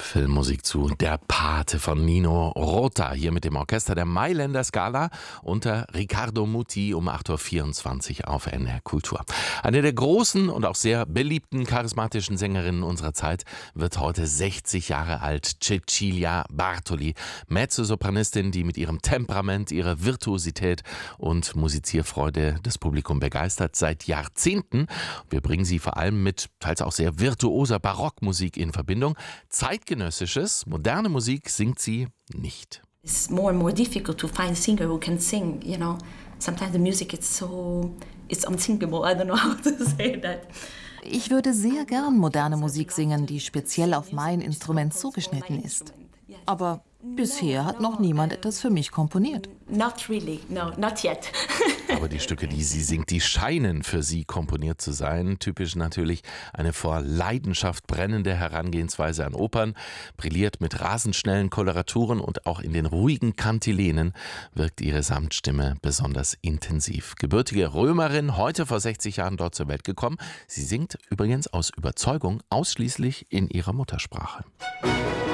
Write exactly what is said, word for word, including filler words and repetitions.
Filmmusik zu Der Pate von Nino Rota, hier mit dem Orchester der Mailänder Scala unter Riccardo Muti um acht Uhr vierundzwanzig auf N R Kultur. Eine der großen und auch sehr beliebten charismatischen Sängerinnen unserer Zeit wird heute sechzig Jahre alt, Cecilia Bartoli, Mezzosopranistin, die mit ihrem Temperament, ihrer Virtuosität und Musizierfreude das Publikum begeistert seit Jahrzehnten. Wir bringen sie vor allem mit teils auch sehr virtuoser Barockmusik in Verbindung. Zeitgenössisches, moderne Musik singt sie nicht. It's more and more difficult to find a singer who can sing, you know. Sometimes the music is so, it's unsingable. I don't know how to say that. Ich würde sehr gern moderne Musik singen, die speziell auf mein Instrument zugeschnitten ist. Aber bisher hat noch niemand etwas für mich komponiert. Not really, no, not yet. Aber die Stücke, die sie singt, die scheinen für sie komponiert zu sein. Typisch natürlich eine vor Leidenschaft brennende Herangehensweise an Opern, brilliert mit rasend schnellen Koloraturen und auch in den ruhigen Kantilenen wirkt ihre Samtstimme besonders intensiv. Gebürtige Römerin, heute vor sechzig Jahren dort zur Welt gekommen. Sie singt übrigens aus Überzeugung ausschließlich in ihrer Muttersprache.